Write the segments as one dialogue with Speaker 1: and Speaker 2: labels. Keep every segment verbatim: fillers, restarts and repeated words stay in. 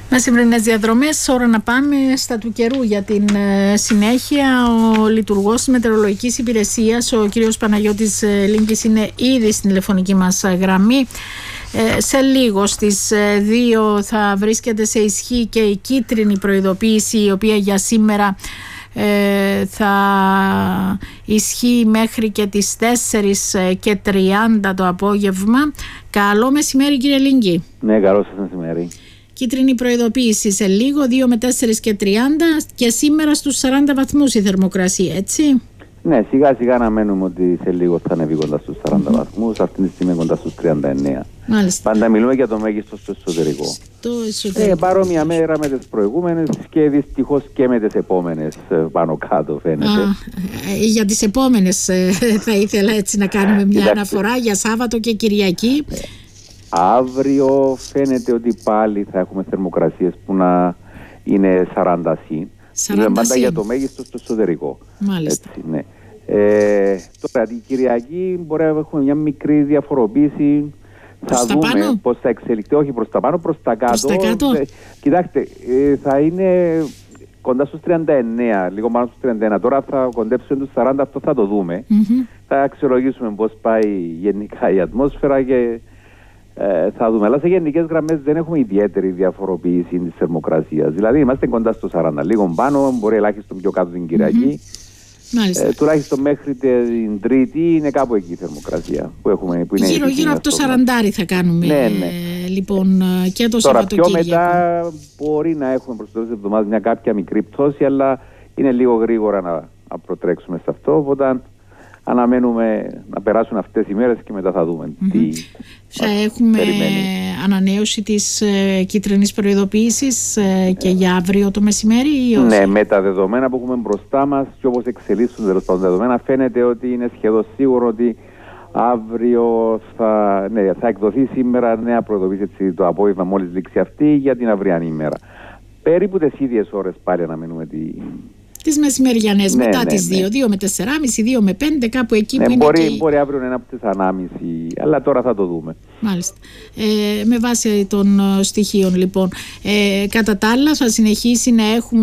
Speaker 1: Μεσημβρινές διαδρομές, ώρα να πάμε στα του καιρού για την ε, συνέχεια. Ο λειτουργός της Μετεωρολογικής Υπηρεσίας, ο κύριος Παναγιώτης ε, Λίγκης, είναι ήδη στην τηλεφωνική μας γραμμή. Ε, σε λίγο στις ε, δύο θα βρίσκεται σε ισχύ και η κίτρινη προειδοποίηση, η οποία για σήμερα ε, θα ισχύει μέχρι και τις τέσσερις και τριάντα το απόγευμα. Καλό μεσημέρι, κύριε Λίγκη.
Speaker 2: Ναι, καλό σας μεσημέρι.
Speaker 1: Κίτρινη προειδοποίηση σε λίγο, δύο με τέσσερις και τριάντα, και σήμερα στους σαράντα βαθμούς η θερμοκρασία, έτσι.
Speaker 2: Ναι, σιγά σιγά αναμένουμε ότι σε λίγο θα ανέβει κοντά στους σαράντα βαθμούς, αυτή τη στιγμή κοντά στους τριάντα εννέα.
Speaker 1: Μάλιστα.
Speaker 2: Πάντα μιλούμε για το μέγιστο στο εσωτερικό.
Speaker 1: Στο εσωτερικό.
Speaker 2: Ε, παρόμοια μέρα με τις προηγούμενες και δυστυχώς και με τις επόμενες πάνω κάτω φαίνεται.
Speaker 1: Α, ε, για τις επόμενες ε, θα ήθελα έτσι να κάνουμε μια
Speaker 2: Κοιτάξτε,
Speaker 1: αναφορά για Σάββατο και Κυριακή.
Speaker 2: Ε, αύριο φαίνεται ότι πάλι θα έχουμε θερμοκρασίες που να είναι σαράντα συν. Είναι πάντα για το μέγιστο στο εσωτερικό.
Speaker 1: Μάλιστα.
Speaker 2: Έτσι, ναι. Ε, τώρα την Κυριακή μπορεί να έχουμε μια μικρή διαφοροποίηση.
Speaker 1: Προς
Speaker 2: θα
Speaker 1: τα
Speaker 2: δούμε
Speaker 1: πάνω?
Speaker 2: πώς θα εξελιχθεί, όχι προς τα πάνω, προς τα κάτω.
Speaker 1: Προς τα κάτω.
Speaker 2: Ε, κοιτάξτε, ε, θα είναι κοντά στους τριάντα εννέα, λίγο πάνω στους τριάντα ένα. Τώρα θα κοντέψουμε τους σαράντα, αυτό θα το δούμε.
Speaker 1: Mm-hmm.
Speaker 2: Θα αξιολογήσουμε πώς πάει γενικά η ατμόσφαιρα και ε, θα δούμε. Αλλά σε γενικές γραμμές δεν έχουμε ιδιαίτερη διαφοροποίηση της θερμοκρασίας. Δηλαδή είμαστε κοντά στο σαράντα, λίγο πάνω, μπορεί ελάχιστον πιο κάτω την Κυριακή. Mm-hmm. Ε, τουλάχιστον μέχρι την Τρίτη είναι κάπου εκεί η θερμοκρασία που έχουμε. Που είναι
Speaker 1: γύρω γύρω από το σαραντάρι θα κάνουμε, ναι, ναι. Λοιπόν, και το Σαββατοκύριακο.
Speaker 2: Τώρα πιο μετά μπορεί να έχουμε προς το τέλος της εβδομάδας μια κάποια μικρή πτώση, αλλά είναι λίγο γρήγορα να, να προτρέξουμε σε αυτό. Οπότε αναμένουμε να περάσουν αυτές οι μέρες και μετά θα δούμε mm-hmm. τι
Speaker 1: θα έχουμε
Speaker 2: περιμένει.
Speaker 1: Ανανέωση της ε, κίτρινης προειδοποίησης ε, και για αύριο το μεσημέρι ή όχι?
Speaker 2: Ναι, με τα δεδομένα που έχουμε μπροστά μας και όπως εξελίσσονται τέλος πάντων δεδομένα, φαίνεται ότι είναι σχεδόν σίγουρο ότι αύριο θα, ναι, θα εκδοθεί σήμερα νέα προειδοποίηση το απόγευμα μόλις λήξει αυτή για την αυριανή ημέρα. Περίπου τις ίδιες ώρες πάλι αναμένουμε τη...
Speaker 1: τις μεσημεριανές, ναι, μετά ναι, τις δύο, ναι. δύο με τεσσεράμισι, δύο με πέντε, κάπου εκεί
Speaker 2: ναι,
Speaker 1: που
Speaker 2: μπορεί,
Speaker 1: είναι και...
Speaker 2: μπορεί αύριο να είναι από τις ανάμιση, αλλά τώρα θα το δούμε.
Speaker 1: Μάλιστα. Ε, με βάση των uh, στοιχείων λοιπόν, ε, κατά τα άλλα θα συνεχίσει να έχουμε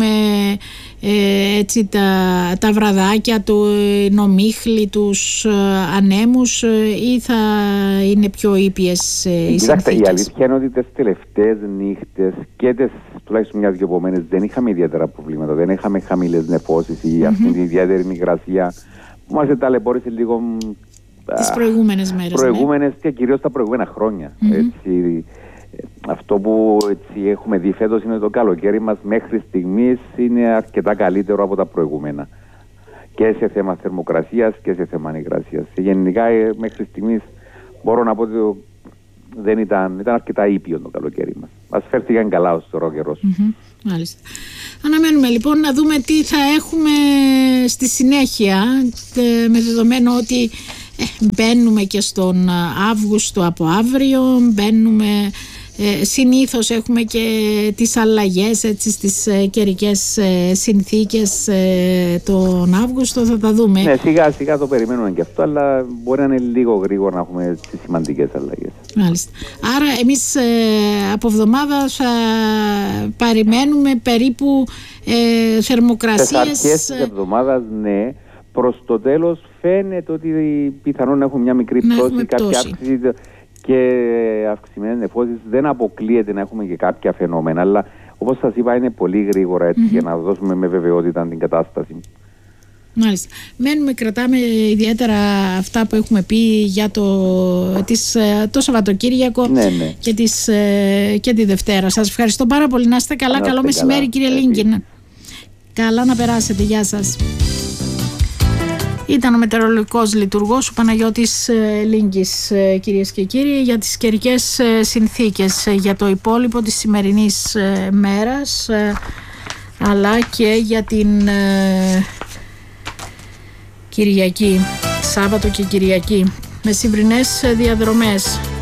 Speaker 1: ε, έτσι τα, τα βραδάκια, του νομίχλη, τους uh, ανέμους uh, ή θα είναι πιο ήπιες uh, οι
Speaker 2: Κοιτάξτε,
Speaker 1: συνθήκες?
Speaker 2: η αλήθεια είναι ότι τις τελευταίες νύχτες και τις τουλάχιστον μια-δυο επομένες δεν είχαμε ιδιαίτερα προβλήματα, δεν είχαμε χαμηλές νεφώσεις ή mm-hmm. αυτή την ιδιαίτερη υγρασία που μας ταλαιπώρησε λίγο
Speaker 1: τις προηγούμενες μέρες.
Speaker 2: Προηγούμενες
Speaker 1: ναι.
Speaker 2: και κυρίως τα προηγούμενα χρόνια.
Speaker 1: Mm-hmm.
Speaker 2: Έτσι, αυτό που έτσι, έχουμε δει φέτος είναι το καλοκαίρι μας μέχρι στιγμής είναι αρκετά καλύτερο από τα προηγούμενα. Και σε θέμα θερμοκρασίας και σε θέμα υγρασίας. Γενικά μέχρι στιγμής μπορώ να πω ότι δεν ήταν, ήταν αρκετά ήπιο το καλοκαίρι μας. Μας φέρθηκαν καλά ως τώρα ο καιρός.
Speaker 1: Mm-hmm. Μάλιστα. Αναμένουμε λοιπόν να δούμε τι θα έχουμε στη συνέχεια, με δεδομένο ότι ε, μπαίνουμε και στον Αύγουστο από αύριο, μπαίνουμε, ε, συνήθως έχουμε και τις αλλαγές έτσι, στις ε, καιρικές ε, συνθήκες ε, τον Αύγουστο, θα τα δούμε.
Speaker 2: Ναι, σιγά σιγά το περιμένουμε και αυτό, αλλά μπορεί να είναι λίγο γρήγορα να έχουμε τις σημαντικές αλλαγές.
Speaker 1: Μάλιστα. Άρα εμείς ε, από εβδομάδα θα περιμένουμε περίπου ε, θερμοκρασίες.
Speaker 2: Στις αρχές της εβδομάδας, ναι. Προς το τέλος φαίνεται ότι πιθανόν να έχουμε μια μικρή πτώση, κάποια αύξηση και αυξημένες νεφώσεις. Δεν αποκλείεται να έχουμε και κάποια φαινόμενα, αλλά όπως σας είπα είναι πολύ γρήγορα έτσι mm-hmm. για να δώσουμε με βεβαιότητα την κατάσταση.
Speaker 1: Μάλιστα. Μένουμε, κρατάμε ιδιαίτερα αυτά που έχουμε πει για το, τις, το Σαββατοκύριακο ναι, ναι. Και, τις, και τη Δευτέρα. Σας ευχαριστώ πάρα πολύ. Να είστε καλά. Καλό μεσημέρι, κύριε Λίγκη. Καλά να περάσετε. Γεια σας. Ήταν ο μετεωρολογικός λειτουργός, ο Παναγιώτης Λίγκης, κυρίες και κύριοι, για τις καιρικές συνθήκες για το υπόλοιπο της σημερινής μέρας, αλλά και για την Κυριακή, Σάββατο και Κυριακή. Μεσημβρινές διαδρομές.